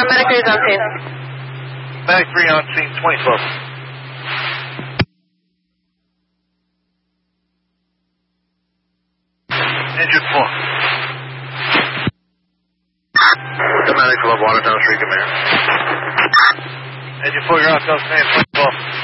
Medic 3 is on scene. Medic 3 on scene, 2012. Injured 4. The medic 12, Watertown Street, command. Engine 4, you're out, Coast Man, 2012.